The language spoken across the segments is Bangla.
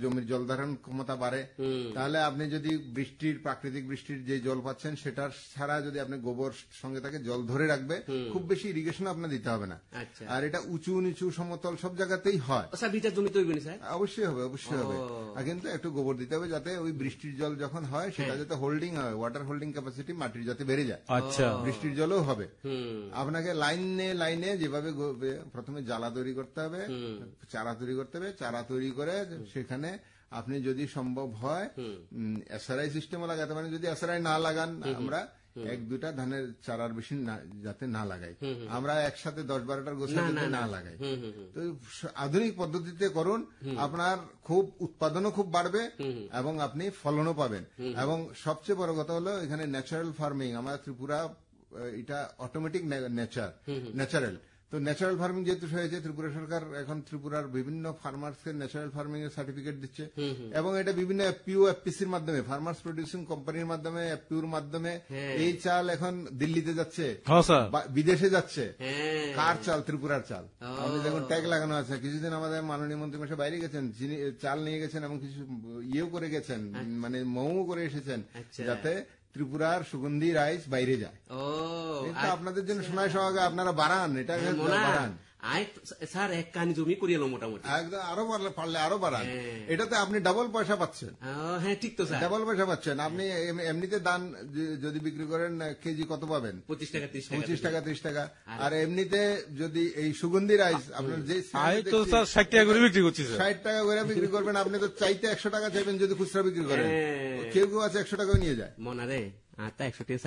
জমির জল ধারণ ক্ষমতা বাড়ে। তাহলে আপনি যদি প্রাকৃতিক বৃষ্টির যে জল পাচ্ছেন সেটার ছাড়া যদি আপনি গোবর সঙ্গে থাকে জল ধরে রাখবে, খুব বেশি ইরিগেশন আপনার দিতে হবে না। আর এটা উঁচু নিচু সমতল সব জায়গাতেই হয়। অবশ্যই হবে, অবশ্যই হবে। কিন্তু একটু গোবর দিতে হবে যাতে ওই বৃষ্টির জল যখন হয় সেটা যাতে হোল্ডিং হয়, ওয়াটার হোল্ডিং ক্যাপাসিটি মাটির যাতে বেড়ে যায়। আচ্ছা, বৃষ্টির জলও হবে। আপনাকে লাইনে যেভাবে প্রথমে জ্বালা তৈরি করতে হবে, চারা তৈরি করতে হবে, চারা তৈরি করে সেখানে আপনি যদি সম্ভব হয় এসআরআই সিস্টেমও লাগাতে পারেন। যদি এসআরআই না লাগান, আমরা 1-2টা ধানের চারার বেশি যাতে না লাগাই, আমরা একসাথে 10-12টার গোছা যাতে না লাগাই। তো আধুনিক পদ্ধতিতে করুন, আপনার খুব উৎপাদনও খুব বাড়বে এবং আপনি ফলনও পাবেন। এবং সবচেয়ে বড় কথা হলো এখানে ন্যাচারাল ফার্মিং, আমার ত্রিপুরা এটা অটোমেটিক ন্যাচারাল। তো ন্যাচারাল ফার্মিং যেহেতু হয়েছে, ত্রিপুরা সরকার এখন ত্রিপুরার বিভিন্ন ফার্মার্সকে ন্যাচারাল ফার্মিং এর সার্টিফিকেট দিচ্ছে এবং এটা বিভিন্ন এফপিও এফপিসির মাধ্যমে, ফার্মার্স প্রডিউসিং কোম্পানির মাধ্যমে, এফপিওর মাধ্যমে এই চাল এখন দিল্লিতে যাচ্ছে, বিদেশে যাচ্ছে। কার চাল? ত্রিপুরার চাল। আপনি দেখুন ট্যাগ লাগানো আছে। কিছুদিন আমাদের মাননীয় মন্ত্রী মশাই বাইরে গেছেন, চাল নিয়ে গেছেন এবং কিছু ইয়েও করে গেছেন, মানে মৌ করে এসেছেন যাতে ত্রিপুরার সুগন্ধি রাইস বাইরে যায়। এটা আপনাদের জন্য সময় সহকারে আপনারা বাড়ান, এটা বাড়ান। স্যার এক কানি জমি করিয়ে মোটামুটি একদম আরো পারলে আরো বাড়ান। এটাতে আপনি ডাবল পয়সা পাচ্ছেন। হ্যাঁ, ঠিক তো স্যার, ডাবল পয়সা পাচ্ছেন। আপনি এমনিতে ধান যদি বিক্রি করেন কেজি কত পাবেন? 25 টাকা 30 টাকা। আর এমনিতে যদি এই সুগন্ধি রাইস আপনার যে 60 টাকা করে বিক্রি করছি, 60 টাকা করে বিক্রি করবেন, আপনি তো চাইতে 100 টাকা চাইবেন যদি খুচরা বিক্রি করেন। কেউ কেউ আছে 100 টাকাও নিয়ে যায়। মনে রে আচ্ছা,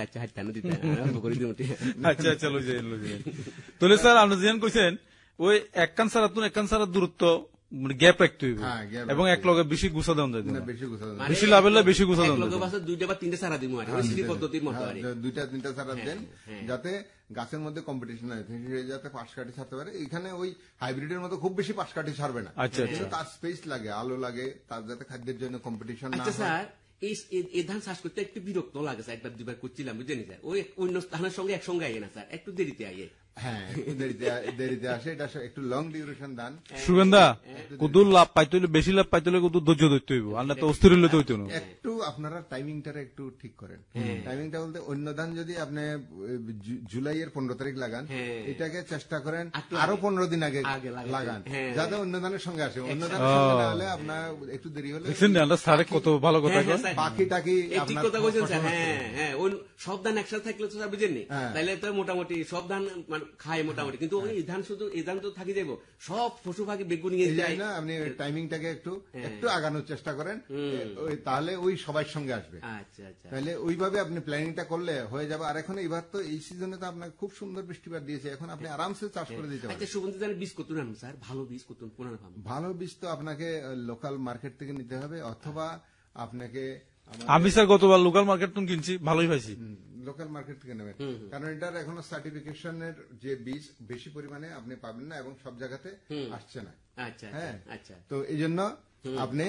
স্যার আপনি যেন কইছেন ওই একখান সারা দূরত্ব গ্যাপ রাখতে হইব এবং এক লগে বেশি গুছা দেওয়া যায়, বেশি লাভ হলে বেশি গুছা দেওয়া যায়। 2টা বা 3টা সারা দিব আর পদ্ধতির মতো, 2-3টা সারা দেন যাতে গাছের মধ্যে কম্পিটিশন হয়, যাতে পাশ কাঠি ছাড়তে পারে। এখানে ওই হাইব্রিডের মতো খুব বেশি পাশ কাঠি ছাড়বে না, তার স্পেস লাগে, আলো লাগে, তার যাতে খাদ্যের জন্য কম্পিটিশন না হয়। এই ধান চাষ করতে একটু বিরক্ত লাগে স্যার, 1-2বার করছিলাম বুঝলেন স্যার, ওই অন্য ধানের সঙ্গে একসঙ্গে আগে না স্যার, একটু দেরিতে আগে। হ্যাঁ, দেরিতে আসে, এটা একটু লং ডিউরেশন ধান। সুগন্ধা কত লাভ পাইতে হইলে, বেশি লাভ পাইতে হলে কত ধৈর্য ধরতে হইব, আর না তো অস্থির হইলে তো হইতো না। একটু আপনারা টাইমিংটা একটু ঠিক করেন। টাইমিংটা বলতে অন্য ধান যদি আপনি জুলাইয়ের 15 তারিখ লাগান, এটাকে চেষ্টা করেন আরো 15 দিন আগে লাগান যাতে অন্য ধানের সঙ্গে আসে। অন্য ধানের সঙ্গে না হলে আপনার একটু দেরি হলে স্যার কত ভালো কথা বাকি টাকি ঠিক কথা বলছেন স্যার। হ্যাঁ, সব ধান একসাথে থাকলে তো স্যার বুঝেননি, তাহলে তো মোটামুটি সব ধান খায় মোটামুটি, কিন্তু ওই ধান শুধু এই ধান তো থাকি যাবো, সব পশু পাখি বেগুন নিয়ে যায় না। আপনি টাইমিংটাকে একটু আগানোর চেষ্টা করেন, তাহলে ওই সবার সঙ্গে আসবে। আচ্ছা, তাহলে ওইভাবে আপনি প্ল্যানিংটা করলে হয়ে যাবে। আর এখন এবার তো এই সিজনে তো আপনার খুব সুন্দর বৃষ্টিপাত দিয়েছে, এখন আপনি আরামসে চাষ করে দিতে পারেন। সুগন্ধি ধানের বীজ কত নেন স্যার? ভালো বীজ কত? ভালো বীজ তো আপনাকে লোকাল মার্কেট থেকে নিতে হবে, অথবা আপনাকে আমি স্যার গতবার লোকাল মার্কেট থেকে কিনছি, ভালোই পাইছি। লোকাল মার্কেট থেকে নেবেন, কারণ এটার এখনো সার্টিফিকেশনের যে বীজ বেশি পরিমাণে আপনি পাবেন না এবং সব জায়গাতে আসছে না। হ্যাঁ, তো এই জন্য আপনি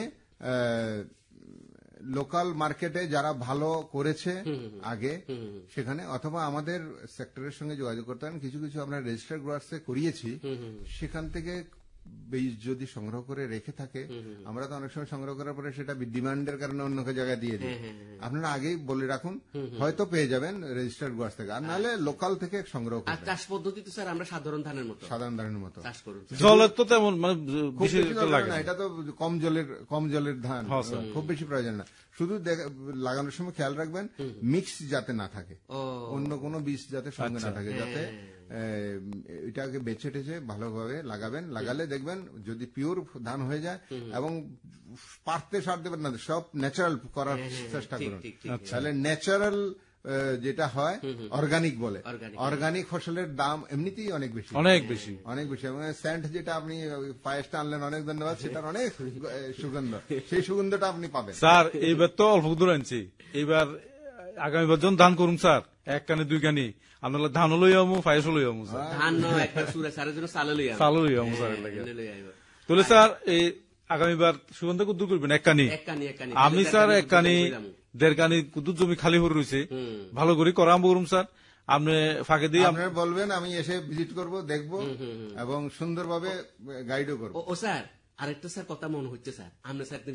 লোকাল মার্কেটে যারা ভালো করেছে আগে সেখানে, অথবা আমাদের সেক্টরের সঙ্গে যোগাযোগ করতে পারেন। কিছু কিছু আমরা রেজিস্টার্ড গ্রোয়ার্সে করিয়েছি, সেখান থেকে বীজ যদি সংগ্রহ করে রেখে থাকে, আমরা তো অনেক সময় সংগ্রহ করার পরে সেটা ডিমান্ডের কারণে অন্য জায়গায় দিয়ে দিই। আপনারা আগেই বলে রাখুন, হয়তো পেয়ে যাবেন রেজিস্টার্ড গোয়াস থেকে, আর নাহলে লোকাল থেকে সংগ্রহ করুন। চাষ পদ্ধতি তো স্যার আমরা সাধারণ ধানের মতো চাষ করুন। জলের তো তেমন মানে এটা তো কম জলের ধান, খুব বেশি প্রয়োজন না। শুধু লাগানোর সময় খেয়াল রাখবেন মিক্স যাতে না থাকে, অন্য কোনো বীজ যাতে সঙ্গে না থাকে, যাতে এটাকে বেছে টেছে ভালোভাবে লাগাবেন। লাগালে দেখবেন যদি পিওর ধান হয়ে যায়, এবং পারতে সার দেবেন না, সব ন্যাচারাল করার চেষ্টা করুন। তাহলে ন্যাচারাল যেটা হয় অর্গানিক বলে, অর্গানিক ফসলের দাম এমনিতেই অনেক বেশি। এবং স্যান্ড যেটা আপনি পায়েসটা আনলেন, অনেক ধন্যবাদ, সেটার অনেক সুগন্ধ, সেই সুগন্ধটা আপনি পাবেন। স্যার এইবার তো অল্প দূর আনছি, এইবার আগামীবার যখন ধান করুন স্যার, 1 কানি 2 কানি আপনার ধান লই আমু, পায়েসও লই আমু স্যার, চালও লই আমু স্যার। তাহলে স্যার এই আগামীবার সুগন্ধ কত করবেন? 1 কানি। আমি স্যার 1 কানি 1.5 কানি কুদুর জমি খালি হয়ে রয়েছে, ভালো করে করাম করুন স্যার। আপনি ফাঁকে দিয়ে আপনারা বলবেন, আমি এসে ভিজিট করব, দেখব এবং সুন্দরভাবে গাইডও করবো। ও স্যার আরেকটা স্যার কথা মনে হচ্ছে স্যার, আমরা স্যার